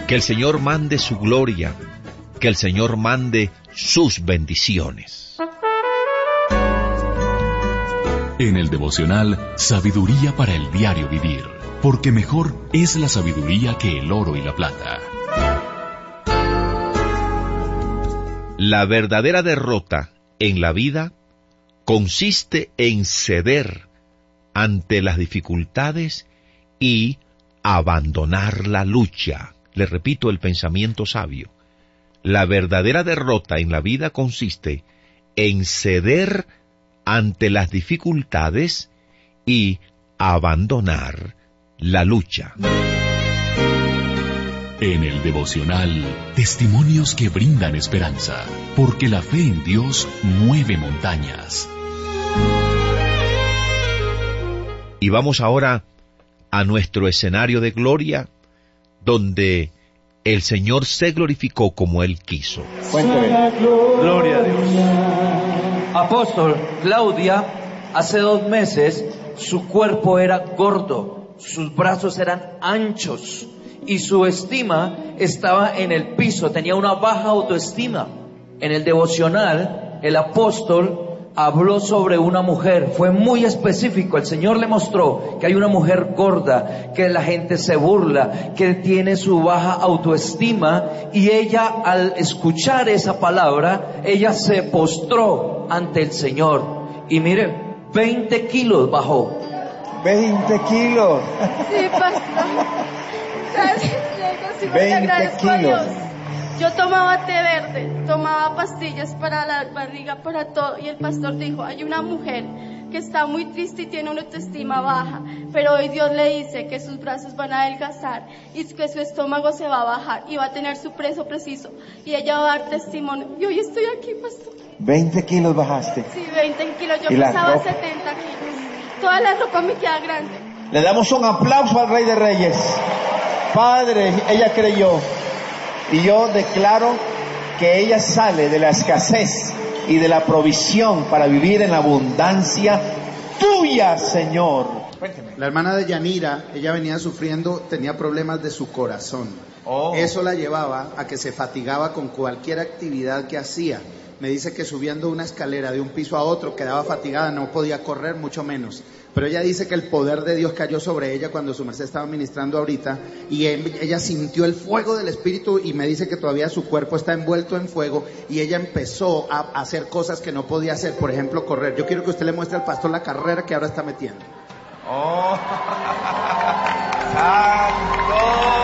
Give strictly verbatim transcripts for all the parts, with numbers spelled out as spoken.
Que el Señor mande su gloria, que el Señor mande sus bendiciones. En el devocional, sabiduría para el diario vivir, porque mejor es la sabiduría que el oro y la plata. La verdadera derrota en la vida consiste en ceder ante las dificultades y abandonar la lucha. Le repito el pensamiento sabio. La verdadera derrota en la vida consiste en ceder ante las dificultades y abandonar la lucha. En el devocional, testimonios que brindan esperanza, porque la fe en Dios mueve montañas. Y vamos ahora a nuestro escenario de gloria, donde el Señor se glorificó como Él quiso. Cuénteme. Gloria a Dios. Apóstol, Claudia, hace dos meses, su cuerpo era gordo, sus brazos eran anchos y su estima estaba en el piso, tenía una baja autoestima. En el devocional, el apóstol habló sobre una mujer, fue muy específico. El Señor le mostró que hay una mujer gorda, que la gente se burla, que tiene su baja autoestima, y ella, al escuchar esa palabra, ella se postró ante el Señor. Y mire, veinte kilos bajó. veinte kilos. Sí, pastor. Gracias, Diego, sí, veinte kilos. Yo tomaba té verde, tomaba pastillas para la barriga, para todo, y el pastor dijo, hay una mujer que está muy triste y tiene una autoestima baja, pero hoy Dios le dice que sus brazos van a adelgazar y que su estómago se va a bajar y va a tener su peso preciso, y ella va a dar testimonio. Y hoy estoy aquí, pastor. veinte kilos bajaste. Sí, veinte kilos, yo ¿Y la pesaba ropa? setenta kilos. Toda la ropa me queda grande. Le damos un aplauso al Rey de Reyes. Padre, ella creyó. Y yo declaro que ella sale de la escasez y de la provisión para vivir en la abundancia tuya, Señor. La hermana de Yanira, ella venía sufriendo, tenía problemas de su corazón. Oh. Eso la llevaba a que se fatigaba con cualquier actividad que hacía. Me dice que subiendo una escalera de un piso a otro quedaba fatigada, no podía correr, mucho menos. Pero ella dice que el poder de Dios cayó sobre ella cuando su merced estaba ministrando ahorita, y ella sintió el fuego del Espíritu, y me dice que todavía su cuerpo está envuelto en fuego, y ella empezó a hacer cosas que no podía hacer, por ejemplo correr. Yo quiero que usted le muestre al pastor la carrera que ahora está metiendo. Oh, santo.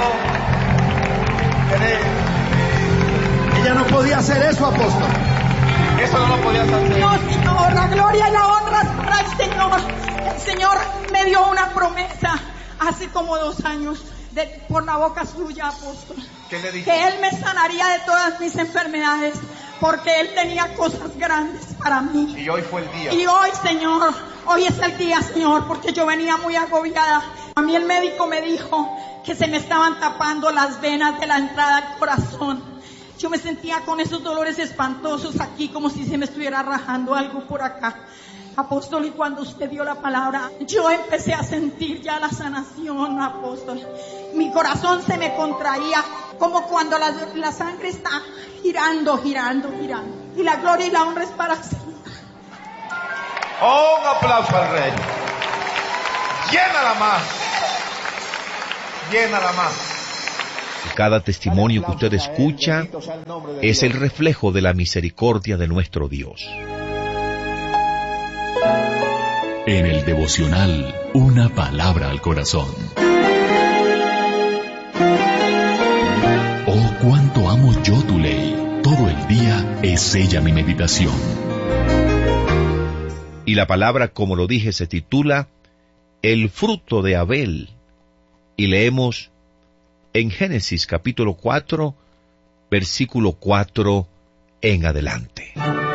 Ella no podía hacer eso, apóstol. Eso no lo podías hacer. No, Señor, la gloria y la honra es para el Señor. El Señor me dio una promesa hace como dos años de, por la boca suya, apóstol. ¿Qué le dijo? Que Él me sanaría de todas mis enfermedades, porque Él tenía cosas grandes para mí. Y hoy fue el día. Y hoy, Señor, hoy es el día, Señor, porque yo venía muy agobiada. A mí el médico me dijo que se me estaban tapando las venas de la entrada al corazón. Yo me sentía con esos dolores espantosos aquí, como si se me estuviera rajando algo por acá. Apóstol, y cuando usted dio la palabra, yo empecé a sentir ya la sanación, apóstol. Mi corazón se me contraía, como cuando la, la sangre está girando, girando, girando. Y la gloria y la honra es para el Señor. Oh, un aplauso al Rey. Llénala más. Llénala más. Cada testimonio que usted escucha es el reflejo de la misericordia de nuestro Dios. En el devocional, una palabra al corazón. Oh, cuánto amo yo tu ley. Todo el día es ella mi meditación. Y la palabra, como lo dije, se titula El fruto de Abel. Y leemos en Génesis capítulo cuatro, versículo cuatro en adelante.